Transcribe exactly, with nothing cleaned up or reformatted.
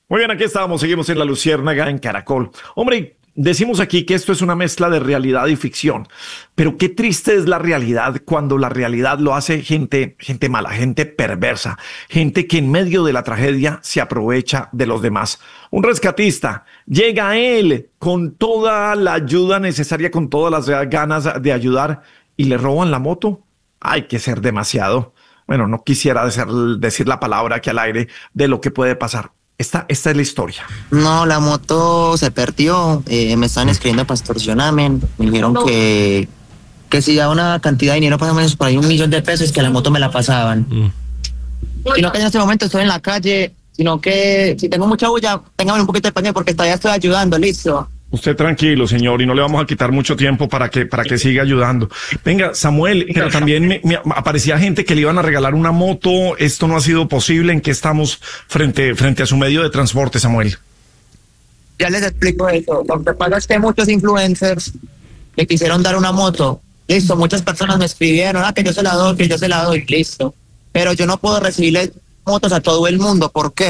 Muy bien, aquí estamos, seguimos en La Luciérnaga en Caracol. Hombre, decimos aquí que esto es una mezcla de realidad y ficción, pero qué triste es la realidad cuando la realidad lo hace gente, gente mala, gente perversa, gente que en medio de la tragedia se aprovecha de los demás. Un rescatista llega a él con toda la ayuda necesaria, con todas las ganas de ayudar y le roban la moto. Hay que ser demasiado. Bueno, no quisiera decir, decir la palabra aquí al aire de lo que puede pasar. Esta, esta es la historia. No, la moto se perdió. Eh, me estaban escribiendo para extorsionarme. Me dijeron no. que, que si da una cantidad de dinero, más o menos por ahí un millón de pesos, que la moto me la pasaban. Mm. Sino que en este momento estoy en la calle, sino que si tengo mucha bulla, téngame un poquito de paciencia porque todavía estoy ayudando, listo. Usted tranquilo, señor, y no le vamos a quitar mucho tiempo para que para que siga ayudando. Venga, Samuel, pero también me, me aparecía gente que le iban a regalar una moto. Esto no ha sido posible. ¿En qué estamos frente frente a su medio de transporte, Samuel? Ya les explico eso. Lo que pasa es que muchos influencers me quisieron dar una moto. Listo, muchas personas me escribieron, ah, que yo se la doy, que yo se la doy, listo. Pero yo no puedo recibirle motos a todo el mundo. ¿Por qué?